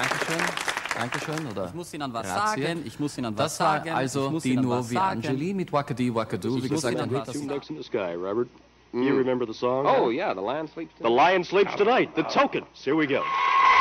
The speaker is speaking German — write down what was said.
Dankeschön. Dankeschön, oder? Ich muss Ihnen was Grazie. sagen, ich muss Ihnen was Das war sagen. also ich muss die Ihnen nur was wie sagen. Angeli mit Wackadee Wackadoo, wie gesagt. Ihnen was Two ducks in the sky, Robert. You remember the song? Oh, yeah, the lion sleeps The lion sleeps tonight. The Tokens. Here we go.